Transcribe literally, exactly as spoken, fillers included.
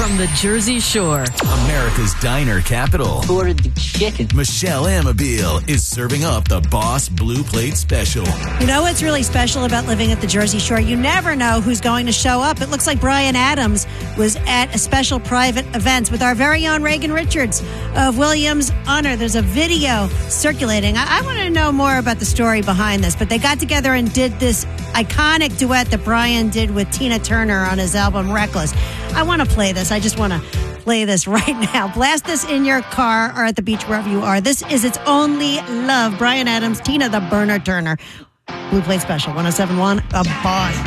From the Jersey Shore, America's diner capital, Ordered the chicken. Michelle Amabile is serving up the Boss Blue Plate Special. You know what's really special about living at the Jersey Shore? You never know who's going to show up. It looks like Bryan Adams was at a special private event with our very own Reagan Richards of Williams Honor. There's a video circulating. I, I want to know more about the story behind this, but they got together and did this iconic duet that Bryan did with Tina Turner on his album Reckless. I want to play this. I just want to play this right now. Blast this in your car or at the beach, wherever you are. This is It's Only Love. Bryan Adams, Tina the Burner Turner. Blue Plate Special, one oh seven point one, The Boss.